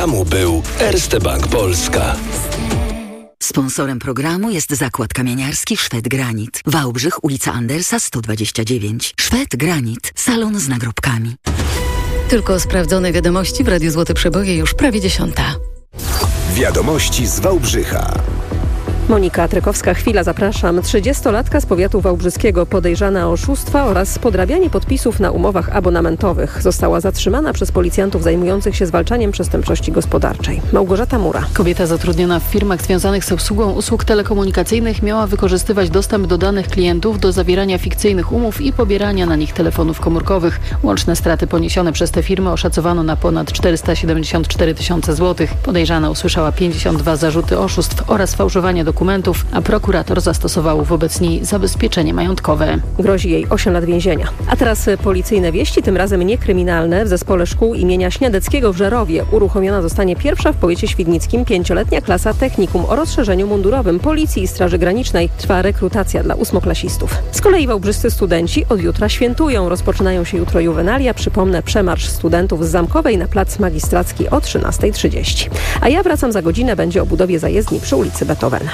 programu był Erste Bank Polska. Sponsorem programu jest Zakład Kamieniarski Szwed Granit. Wałbrzych, ulica Andersa 129. Szwed Granit. Salon z nagrobkami. Tylko sprawdzone wiadomości w Radiu Złote Przeboje już prawie 10:00. Wiadomości z Wałbrzycha. Monika Trykowska-Chwila, zapraszam. 30-latka z powiatu wałbrzyskiego podejrzana o oszustwa oraz podrabianie podpisów na umowach abonamentowych została zatrzymana przez policjantów zajmujących się zwalczaniem przestępczości gospodarczej. Małgorzata Mura. Kobieta zatrudniona w firmach związanych z obsługą usług telekomunikacyjnych miała wykorzystywać dostęp do danych klientów do zawierania fikcyjnych umów i pobierania na nich telefonów komórkowych. Łączne straty poniesione przez te firmy oszacowano na ponad 474 000 złotych. Podejrzana usłyszała 52 zarzuty oszustw oraz fałszowania dokumentów, a prokurator zastosował wobec niej zabezpieczenie majątkowe. Grozi jej 8 lat więzienia. A teraz policyjne wieści, tym razem nie kryminalne. W zespole szkół imienia Śniadeckiego w Żerowie uruchomiona zostanie pierwsza w powiecie świdnickim 5-letnia klasa technikum o rozszerzeniu mundurowym Policji i Straży Granicznej. Trwa rekrutacja dla 8-klasistów. Z kolei wałbrzyscy studenci od jutra świętują. Rozpoczynają się jutro juwenalia. Przypomnę, przemarsz studentów z Zamkowej na Plac Magistracki o 13:30. A ja wracam za godzinę. Będzie o budowie zajezdni przy ulicy Beethovena.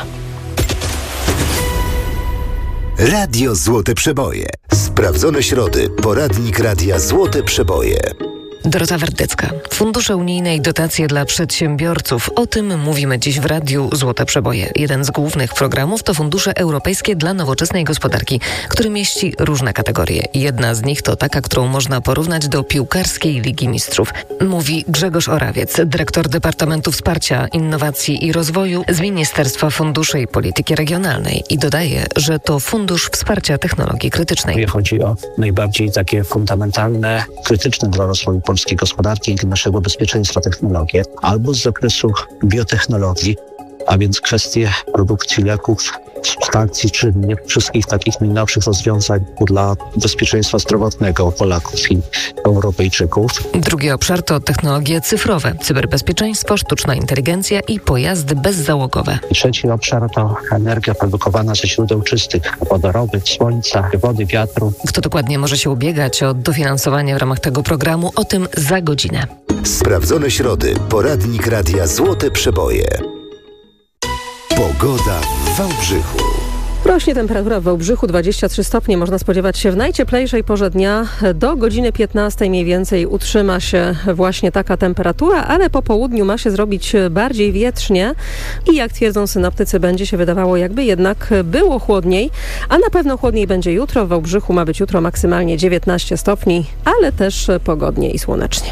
Radio Złote Przeboje. Sprawdzone środy. Poradnik Radia Złote Przeboje. Dorota Werdycka. Fundusze unijne i dotacje dla przedsiębiorców. O tym mówimy dziś w Radiu Złote Przeboje. Jeden z głównych programów to fundusze europejskie dla nowoczesnej gospodarki, który mieści różne kategorie. Jedna z nich to taka, którą można porównać do piłkarskiej Ligi Mistrzów. Mówi Grzegorz Orawiec, dyrektor Departamentu Wsparcia, Innowacji i Rozwoju z Ministerstwa Funduszy i Polityki Regionalnej i dodaje, że to Fundusz Wsparcia Technologii Krytycznej. Chodzi o najbardziej takie fundamentalne, krytyczne dla rozwoju polskiej gospodarki i naszego bezpieczeństwa technologie, albo z zakresu biotechnologii, a więc kwestie produkcji leków, substancji czynnych, wszystkich takich najnowszych rozwiązań dla bezpieczeństwa zdrowotnego Polaków i Europejczyków. Drugi obszar to technologie cyfrowe, cyberbezpieczeństwo, sztuczna inteligencja i pojazdy bezzałogowe. Trzeci obszar to energia produkowana ze źródeł czystych, wodorowych, słońca, wody, wiatru. Kto dokładnie może się ubiegać o dofinansowanie w ramach tego programu? O tym za godzinę. Sprawdzone środy. Poradnik Radia Złote Przeboje. Pogoda w Wałbrzychu. Rośnie temperatura w Wałbrzychu, 23 stopnie. Można spodziewać się w najcieplejszej porze dnia. Do godziny 15 mniej więcej utrzyma się właśnie taka temperatura, ale po południu ma się zrobić bardziej wietrznie i jak twierdzą synoptycy, będzie się wydawało, jakby jednak było chłodniej, a na pewno chłodniej będzie jutro. W Wałbrzychu ma być jutro maksymalnie 19 stopni, ale też pogodnie i słonecznie.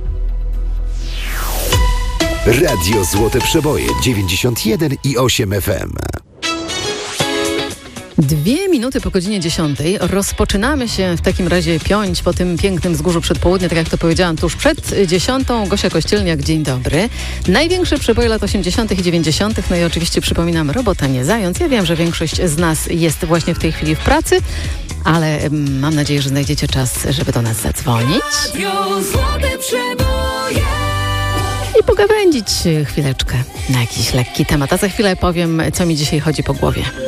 Radio Złote Przeboje 91,8 FM. 2 minuty po godzinie 10. Rozpoczynamy się w takim razie piąć po tym pięknym wzgórzu przedpołudnia, tak jak to powiedziałam tuż przed 10. Gosia Kościelniak, dzień dobry. Największe przeboje lat 80. i 90. No i oczywiście przypominam, robota nie zając. Ja wiem, że większość z nas jest właśnie w tej chwili w pracy, ale mam nadzieję, że znajdziecie czas, żeby do nas zadzwonić. Radio Złote Przeboje. I pogawędzić chwileczkę na jakiś lekki temat. A za chwilę powiem, co mi dzisiaj chodzi po głowie.